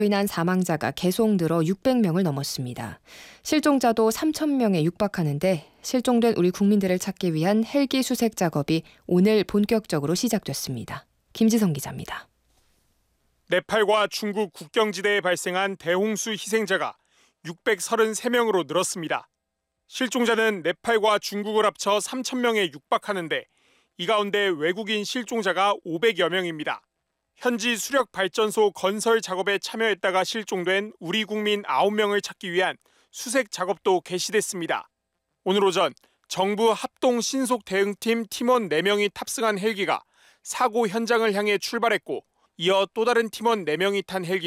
인한 사망자가 계속 늘어 600명을 넘었습니다. 실종자도 3,000명에 육박하는데 실종된 우리 국민들을 찾기 위한 헬기 수색 작업이 오늘 본격적으로 시작됐습니다. 김지성 기자입니다. 네팔과 중국 국경지대에 발생한 대홍수 희생자가 633명으로 늘었습니다. 실종자는 네팔과 중국을 합쳐 3,000명에 육박하는데 이 가운데 외국인 실종자가 500여 명입니다. 현지 수력 발전소 건설 작업에 참여했다가 실종된 우리 국민 9명을 찾기 위한 수색 작업도 개시됐습니다. 오늘 오전 정부 합동 신속 대응팀 팀원 4명이 탑승한 헬기가 사고 현장을 향해 출발했고 이어 또 다른 팀원 4명이 탄 헬기